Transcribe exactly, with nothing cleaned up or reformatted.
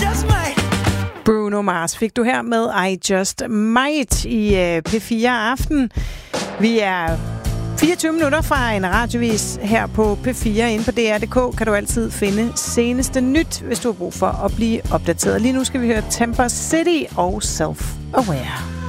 just might. Bruno Mars fik du her med I Just Might i uh, P fire Aften. Vi er fireogtyve minutter fra en radiovis her på P fire. Inde på D R punktum D K kan du altid finde seneste nyt, hvis du har brug for at blive opdateret. Lige nu skal vi høre Temper City og Self Aware.